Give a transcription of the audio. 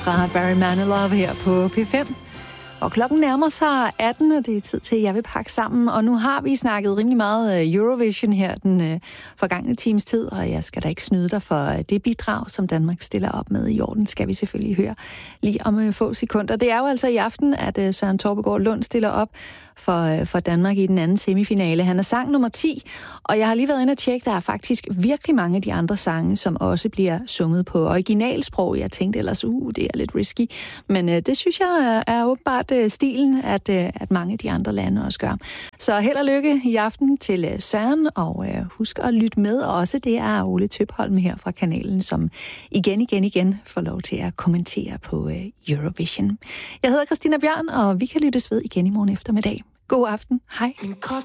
Fra Barry Manilow her på P5. Og klokken nærmer sig 18, og det er tid til, at jeg vil pakke sammen. Og nu har vi snakket rimelig meget Eurovision her den forgangne times tid, og jeg skal da ikke snyde dig for det bidrag, som Danmark stiller op med i år. Den skal vi selvfølgelig høre lige om få sekunder. Det er jo altså i aften, at Søren Torpegaard Lund stiller op for Danmark i den anden semifinale. Han er sang nummer 10, og jeg har lige været inde og tjekke, der er faktisk virkelig mange af de andre sange, som også bliver sunget på originalsprog. Jeg tænkte ellers, det er lidt risky, men det synes jeg er åbenbart stilen, at mange af de andre lande også gør. Så held og lykke i aften til Søren, og husk at lytte med også. Det er Ole Tøpholm her fra kanalen, som igen får lov til at kommentere på Eurovision. Jeg hedder Christina Bjørn, og vi kan lyttes ved igen i morgen eftermiddag. God aften. Hej.